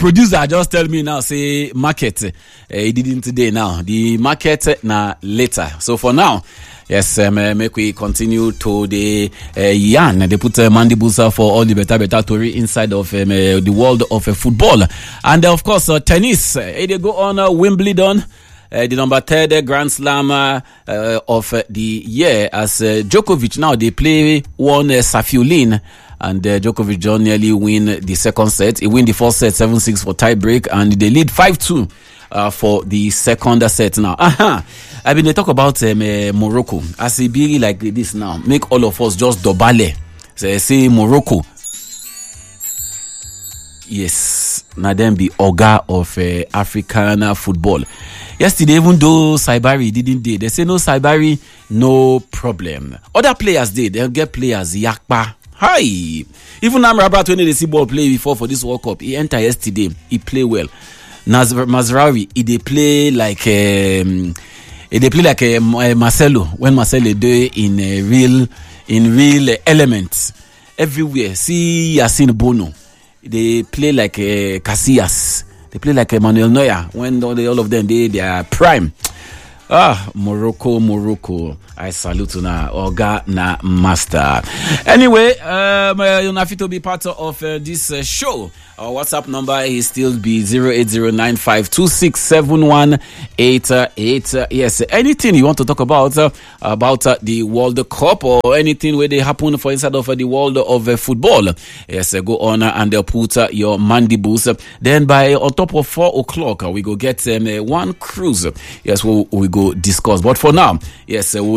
producer just tell me now, say market. He didn't today now. The market na later. So for now, yes, make we continue to the yarn. They put mandibles for all the better story inside of the world of football. And of course, tennis. They go on Wimbledon. The number 3rd Grand Slam of the year as Djokovic. Now they play one Safiulin. And Djokovic John nearly win the second set. He win the first set 7-6 for tie break, and they lead 5-2 for the second set now. I mean, they talk about Morocco. As it be like this now, make all of us just dobale. Say Morocco. Yes, now them be Oga of African football. Yesterday, even though Saibari didn't they say no Saibari, no problem. Other players did. They'll get players Yakpa. Hi, even Amrabat when they see ball play before for this World Cup, he entered yesterday. He play well. Mazraoui, he play like Marcelo when Marcelo do in real elements everywhere. See Yassine Bono, they play like Casillas. They play like Manuel Neuer when all of them they are prime. Morocco. I salute na Oga na master. Anyway, you have to be part of this show. Our WhatsApp number is still be 08095267188. Yes, anything you want to talk about the World Cup or anything where they happen for inside of the world of football. Yes, go on and put your mandibles. Then by on top of 4 o'clock, we go get one cruise. Yes, we go discuss. But for now, yes, we'll